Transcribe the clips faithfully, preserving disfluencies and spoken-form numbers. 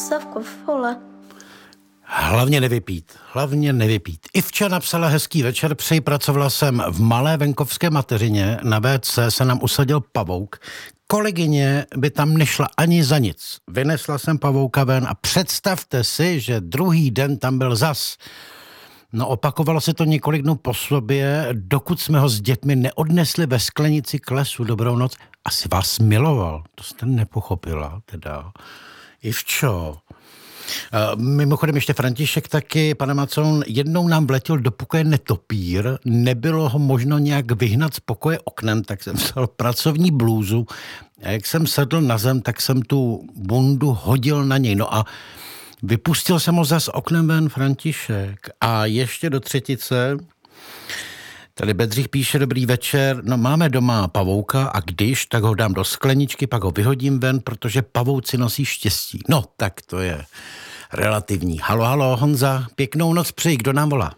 Savko, vole. Hlavně nevypít, hlavně nevypít. Ivča napsala hezký večer, přeji, pracovala jsem v malé venkovské mateřině, na vé cé se nám usadil pavouk. Kolegyně by tam nešla ani za nic. Vynesla jsem pavouka ven a představte si, že druhý den tam byl zas. No opakovalo se to několik dnů po sobě, dokud jsme ho s dětmi neodnesli ve sklenici k lesu. Dobrou noc. Asi vás miloval, to jste nepochopila teda. Ivčo. Uh, mimochodem ještě František taky, pane Macon, jednou nám vletěl do pokoje netopír, nebylo ho možno nějak vyhnat z pokoje oknem, tak jsem vzal pracovní blůzu a jak jsem sedl na zem, tak jsem tu bundu hodil na něj. No a vypustil jsem ho zas oknem ven, František. A ještě do třetice, tady Bedřich píše, dobrý večer, no máme doma pavouka a když, tak ho dám do skleničky, pak ho vyhodím ven, protože pavouci nosí štěstí. No, tak to je relativní. Halo, halo, Honza, pěknou noc přeji, kdo nám volá?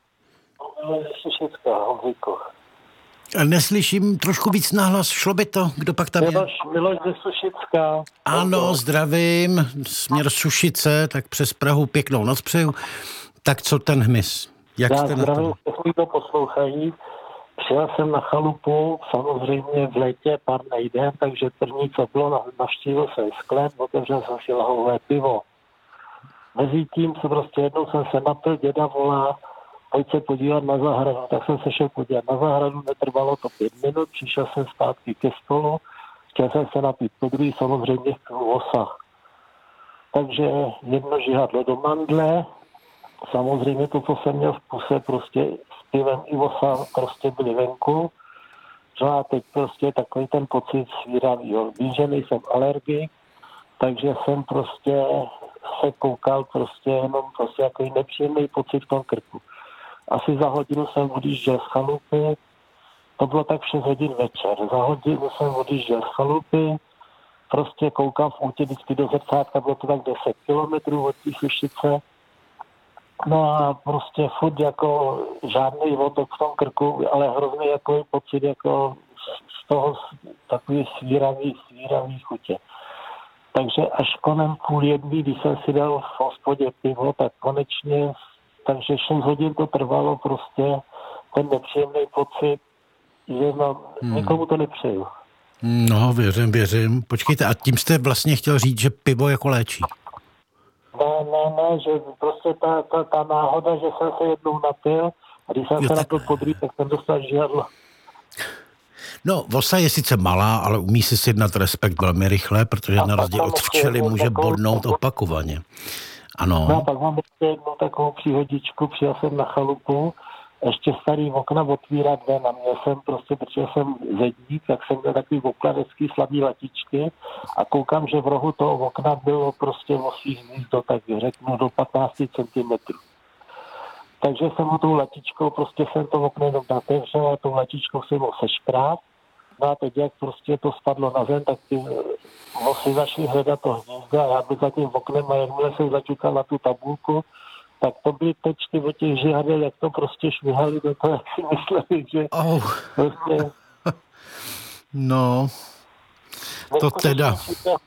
Neslyším, trošku víc nahlas, šlo by to, kdo pak tam je? Miloš, Miloš ze Sušicka. Ano, zdravím, směr Sušice, tak přes Prahu pěknou noc přeju. Tak co ten hmyz? Jak Já jste na zdravím, kteří to poslouchají. Přijel jsem na chalupu, samozřejmě v létě, pár nejden, takže první, co bylo, navštívil jsem sklep, otevřel jsem si lahové pivo. Mezitím se prostě jednou jsem se napil, děda volá, pojď se podívat na zahradu, tak jsem se šel podívat na zahradu, netrvalo to pět minut, přišel jsem zpátky ke stolu, chtěl jsem se napít po druhý, samozřejmě v osa. Takže jedno žihadlo do mandle, samozřejmě to, co jsem měl v puse, prostě s pivem i osa prostě byly venku. No a teď prostě takový ten pocit svíravýho. Vím, že nejsem alergik, takže jsem prostě se koukal prostě jenom prostě takový nepříjemný pocit v tom krku. Asi za hodinu jsem odjížděl z chalupy, to bylo tak šest hodin večer. Za hodinu jsem odjížděl z chalupy, prostě koukám v útě vždycky do zrcátka, bylo to tak deset kilometrů od té Sušice. No a prostě furt jako žádný vodok v tom krku, ale hrozný jako pocit jako z toho takový svíravý, svíravý chutě. Takže až konem půl jedný, když jsem si dal v hospodě pivo, tak konečně, takže šest hodin to trvalo prostě ten nepříjemný pocit, že no, hmm. nikomu to nepřeju. No, věřím, věřím. Počkejte, a tím jste vlastně chtěl říct, že pivo jako léčí? Ne, ne, ne, že prostě ta, ta, ta náhoda, že jsem se jednou napil a když jsem jo, se tak... napil podrý, tak jsem dostal žihadlo. No, vosa je sice malá, ale umí si sjednat respekt velmi rychle, protože a na rozdíl od včely může bodnout opakovaně. Ano. No a pak mám ještě jednu takovou příhodičku, přijel jsem na chalupu, ještě starý okna otvírat ven a měl jsem prostě, protože jsem zedník, tak jsem měl takový okladecký slabý latičky a koukám, že v rohu toho okna bylo prostě osí hnízdo, tak řeknu do patnáct centimetrů. Takže jsem ho tou latičkou, prostě jsem to okno jenom natevřel a tou latičkou jsem ho seškrát. No a teď, jak prostě to spadlo na zem, tak ty osy začaly hledat to hnízdo a já byl za tím oknem a jakmile jsem začukal na tu tabulku, tak to byly tečky od těch žihadel, jak to prostě švihali do toho, jak si mysleli, že oh. prostě... No, to teda...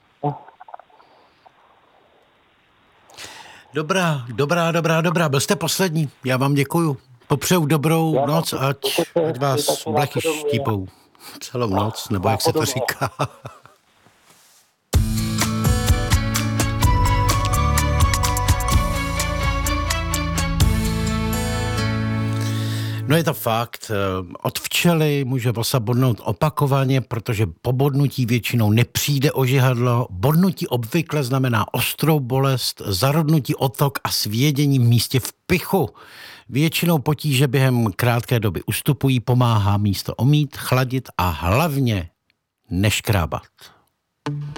Dobrá, dobrá, dobrá, dobrá, byl jste poslední, já vám děkuju. Popřeju dobrou já noc, ať, ať vás blechy štípou celou noc, nebo jak se to říká. No je to fakt, od včely může vosa bodnout opakovaně, protože po bodnutí většinou nepřijde ožihadlo. Bodnutí obvykle znamená ostrou bolest, zarodnutí otok a svědění v místě v pichu. Většinou potíže během krátké doby ustupují, pomáhá místo omýt, chladit a hlavně neškrábat.